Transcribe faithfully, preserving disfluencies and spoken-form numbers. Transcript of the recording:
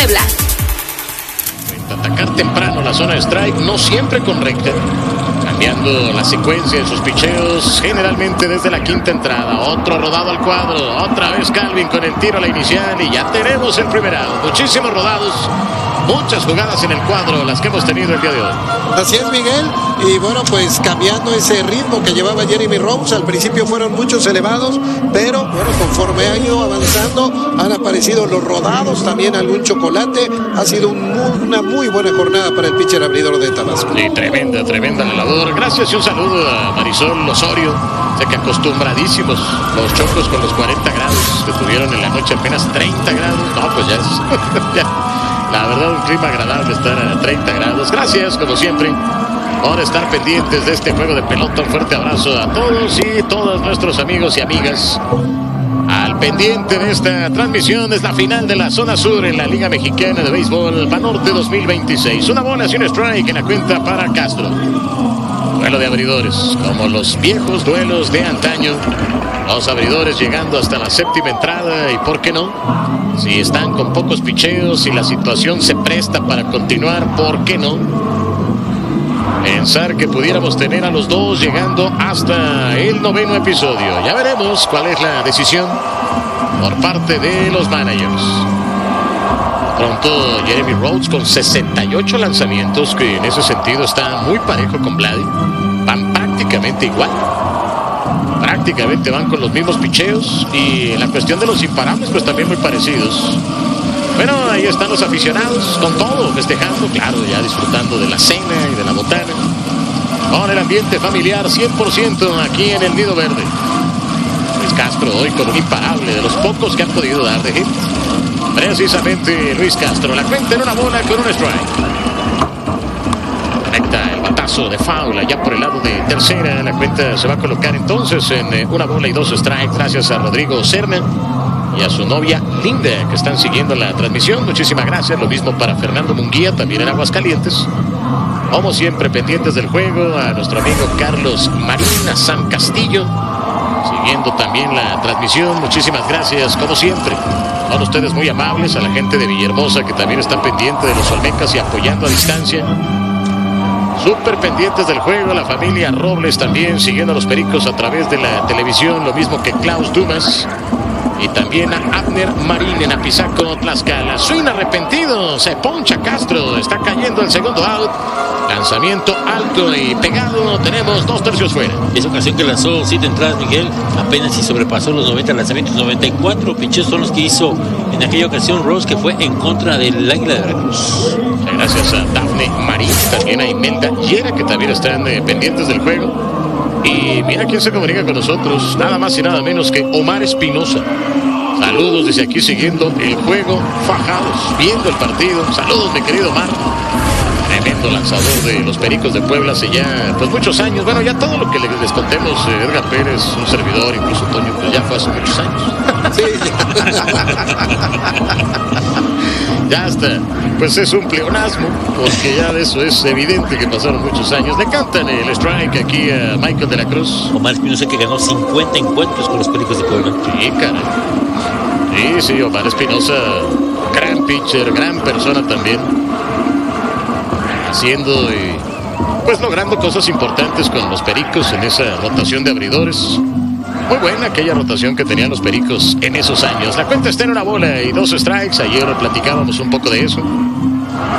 Puebla. Atacar temprano la zona de strike, no siempre correcta, cambiando la secuencia de sus picheos, generalmente desde la quinta entrada. Otro rodado al cuadro, otra vez Calvin con el tiro a la inicial y ya tenemos el primer out. Muchísimos rodados, muchas jugadas en el cuadro, las que hemos tenido el día de hoy. Así es, Miguel, y bueno, pues cambiando ese ritmo que llevaba Jeremy Rose, al principio fueron muchos elevados, pero bueno, conforme ha ido avanzando, han aparecido los rodados, también algún chocolate. Ha sido un muy, una muy buena jornada para el pitcher abridor de Tabasco. Sí, tremenda, tremenda la labor. Gracias y un saludo a Marisol Osorio. Sé que acostumbradísimos los chocos con los cuarenta grados que tuvieron en la noche, apenas treinta grados. No, pues ya es... ya. La verdad, un clima agradable estar a treinta grados. Gracias, como siempre, por estar pendientes de este juego de pelota. Un fuerte abrazo a todos y todos nuestros amigos y amigas. Al pendiente de esta transmisión es la final de la zona sur en la Liga Mexicana de Béisbol Banorte dos mil veintiséis. Una bola y un strike en la cuenta para Castro. Duelo de abridores, como los viejos duelos de antaño. Los abridores llegando hasta la séptima entrada y por qué no, si están con pocos picheos y la situación se presta para continuar, ¿por qué no? Pensar que pudiéramos tener a los dos llegando hasta el noveno episodio. Ya veremos cuál es la decisión por parte de los managers. Pronto Jeremy Rhodes con sesenta y ocho lanzamientos, que en ese sentido está muy parejo con Vladdy. Van prácticamente igual. Prácticamente van con los mismos picheos y en la cuestión de los imparables pues también muy parecidos. Bueno, ahí están los aficionados con todo, festejando, claro, ya disfrutando de la cena y de la botana. Con el ambiente familiar cien por ciento aquí en el Nido Verde. Luis Castro hoy con un imparable, de los pocos que han podido dar de hit. Precisamente Luis Castro, la cuenta en una bola con un strike. Conecta el batazo de foul allá por el lado de tercera. La cuenta se va a colocar entonces en una bola y dos strikes gracias a Rodrigo Serna y a su novia Linda, que están siguiendo la transmisión. Muchísimas gracias. Lo mismo para Fernando Munguía, también en Aguascalientes. Como siempre, pendientes del juego, a nuestro amigo Carlos Marín, a Sam Castillo, siguiendo también la transmisión. Muchísimas gracias, como siempre. Son ustedes muy amables. A la gente de Villahermosa, que también está pendiente de los Olmecas y apoyando a distancia. Súper pendientes del juego, la familia Robles también siguiendo a los Pericos a través de la televisión, lo mismo que Klaus Dumas. Y también a Abner Marín en Apizaco, Tlaxcala. Swing arrepentido, se poncha Castro, está cayendo el segundo out. Lanzamiento alto y pegado, tenemos dos tercios fuera. Esa ocasión que lanzó siete entradas, Miguel, apenas si sobrepasó los noventa lanzamientos, noventa y cuatro picheos son los que hizo en aquella ocasión Rose, que fue en contra del Águila de Veracruz. Gracias a Dafne Marín, también a Imelda Yera, que también están eh, pendientes del juego. Y mira quién se comunica con nosotros, nada más y nada menos que Omar Espinosa. Saludos desde aquí siguiendo el juego, fajados, viendo el partido. Saludos, mi querido Omar. Tremendo lanzador de los Pericos de Puebla hace ya pues muchos años. Bueno, ya todo lo que les contemos, eh, Edgar Pérez, un servidor, incluso Toño, pues ya fue hace muchos años. Sí. Ya está. Pues es un pleonasmo, porque ya de eso es evidente que pasaron muchos años. Le cantan el strike aquí a Michael de la Cruz. Omar Espinosa, que ganó cincuenta encuentros con los Pericos de Puebla. Sí, caray. Sí, sí, Omar Espinosa, gran pitcher, gran persona también. Haciendo y pues logrando cosas importantes con los Pericos en esa rotación de abridores. Muy buena aquella rotación que tenían los Pericos en esos años. La cuenta está en una bola y dos strikes. Ayer platicábamos un poco de eso.